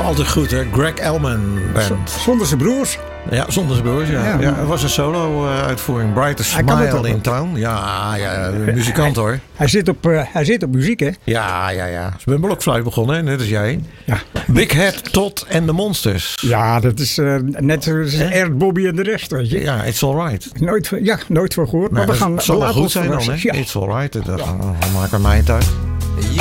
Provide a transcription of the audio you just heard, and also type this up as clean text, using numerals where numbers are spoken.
altijd goed, hè? Greg Elman Band. Zonder zijn broers. Ja, zonder zijn broers, ja. Ja, het was een solo-uitvoering. Brightest Smile in Town. Ja, muzikant hoor. Hij zit op muziek, hè? Ja. Ze ben blokfluit begonnen, hè? Net als jij. Ja. Big Head, Todd en de Monsters. Ja, dat is net zoals Erd, Bobby en de rest, weet je. Ja, It's Alright. Nooit van gehoord. Maar Het zal wel goed zijn dan, hè? Ja. It's Alright. Dat maakt er mij uit.